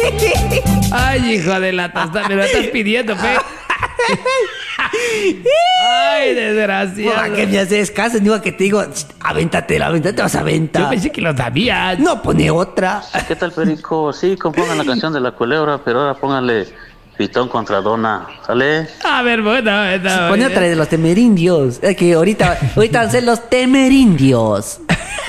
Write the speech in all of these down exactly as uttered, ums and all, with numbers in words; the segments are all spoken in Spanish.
Ay, hijo de la tostada, me lo estás pidiendo, pe. Ay, desgraciado. ¿Para qué me haces caso? Digo que te digo, avéntate, avéntate, vas a aventar. Yo pensé que lo sabías. No, pone otra. ¿Qué tal, Perico? Sí, compongan la canción de la culebra, pero ahora pónganle Pitón contra Dona. ¿Sale? A ver, bueno, bueno. Pone otra de los temerindios. Es que ahorita, ahorita van a ser los temerindios.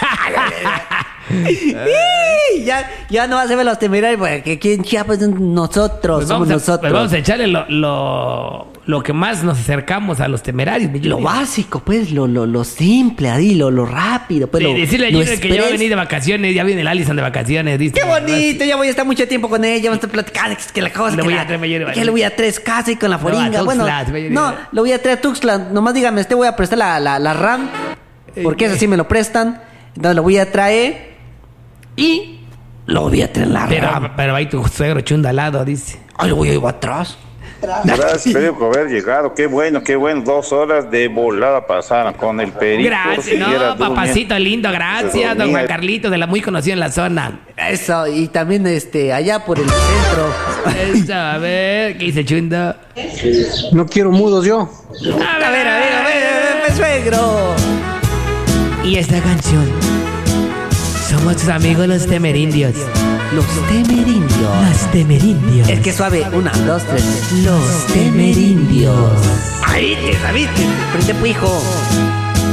ya, ya no va a ser los temerarios, porque aquí en Chiapas nosotros Pues somos vamos, a, nosotros. pues vamos a echarle lo, lo, lo que más nos acercamos a los temerarios. mi Lo Junior. básico, pues, lo, lo, lo simple, ahí, lo, lo rápido, pues. Sí, lo, decirle a lo Junior que ya va a express. venir de vacaciones, ya viene el Alison de vacaciones. ¿viste? ¡Qué bonito! Ya voy a estar mucho tiempo con ella, vamos a estar platicando, que es que la cosa, Le que voy la- a traer mayor- que le voy a tres casas y con la No, foringa. a Bueno, Tuxtla, te voy a no, llevar. lo voy a traer a Tuxtla, nomás dígame, este voy a prestar la, la, la RAM, porque esa sí me lo prestan, entonces lo voy a traer y lo voy a traer en la Pero, RAM. pero ahí tu suegro chunda al lado, dice. Ay, lo voy a ir atrás. Gracias, Perico, por haber llegado. Qué bueno, qué bueno. Dos horas de volada pasaron con el Perico. Gracias, Siguiera no, papacito durmiendo. lindo, gracias, don Juan Carlito, de la muy conocida en la zona. Eso, y también este, allá por el centro. Eso, a ver, ¿qué dice Chunda? No quiero mudos yo. A A ver, a ver, a ver, a ver, a ver, suegro. Y esta canción, somos tus amigos los temerindios. Los temerindios. Los temerindios. Es que suave, una, dos, tres. Los temerindios. Ahí te sabiste, frente hijo.